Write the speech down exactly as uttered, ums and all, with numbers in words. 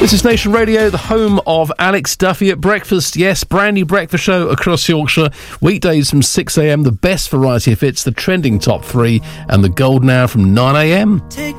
This is Nation Radio, the home of Alex Duffy at breakfast. Yes, brand new breakfast show across Yorkshire. Weekdays from six a.m, the best variety of hits, the trending top three, and the golden hour from nine a.m. Take